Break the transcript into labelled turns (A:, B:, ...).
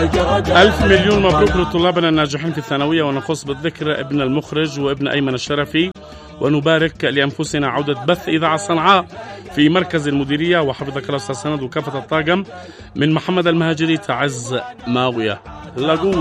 A: ألف مليون مبروك لطلابنا الناجحين في الثانوية، ونخص بالذكر ابن المخرج وابن أيمن الشرفي، ونبارك لأنفسنا عودة بث إذاعة صنعاء في مركز المديرية، وحفظك الله أستاذ سند وكافة الطاقم. من محمد المهاجري تعز ماوية.